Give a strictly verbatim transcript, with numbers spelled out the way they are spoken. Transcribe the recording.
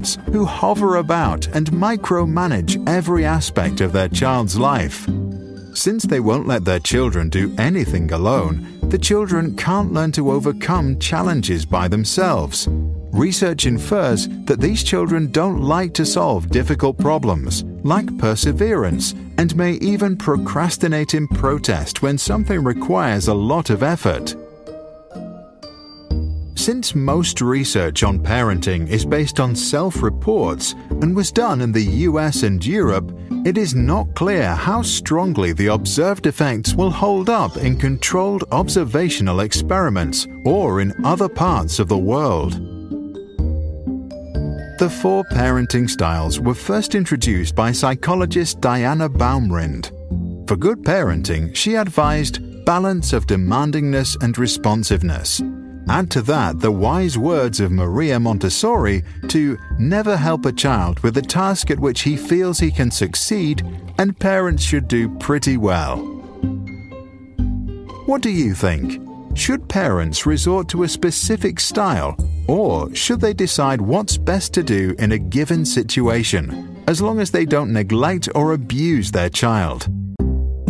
parents who hover about and micromanage every aspect of their child's life. Since they won't let their children do anything alone, the children can't learn to overcome challenges by themselves. Research infers that these children don't like to solve difficult problems, lack perseverance, and may even procrastinate in protest when something requires a lot of effort. Since most research on parenting is based on self-reports and was done in the U S and Europe, it is not clear how strongly the observed effects will hold up in controlled observational experiments or in other parts of the world. The four parenting styles were first introduced by psychologist Diana Baumrind. For good parenting, she advised balance of demandingness and responsiveness. Add to that the wise words of Maria Montessori to never help a child with a task at which he feels he can succeed, and parents should do pretty well. What do you think? Should parents resort to a specific style, or should they decide what's best to do in a given situation, as long as they don't neglect or abuse their child?